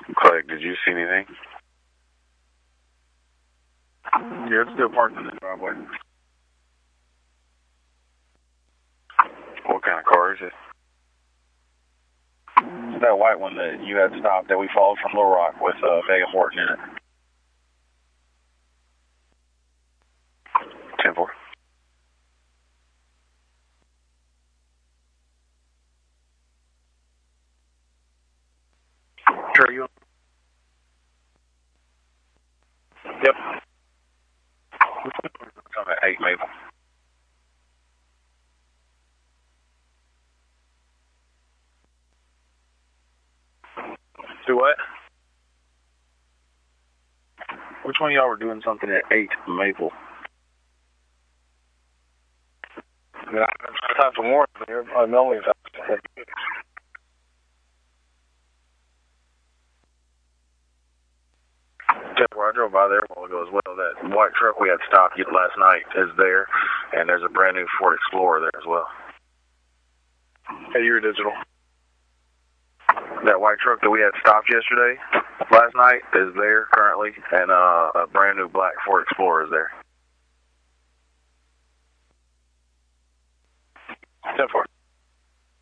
Clegg, did you see anything? Yeah, it's still parked in the driveway. What kind of car is it? It's that white one that you had stopped that we followed from Little Rock with Megan Morton in it. 10-4. Sure, you. Yep. I'm at 8 Maple. Do what? Which one of y'all were doing something at 8 Maple? Yeah, it's time for more. I know it's I drove by there a while ago as well. That white truck we had stopped last night is there, and there's a brand new Ford Explorer there as well. Hey, you're digital. That white truck that we had stopped yesterday, last night, is there currently, and a brand new black Ford Explorer is there. 10-4.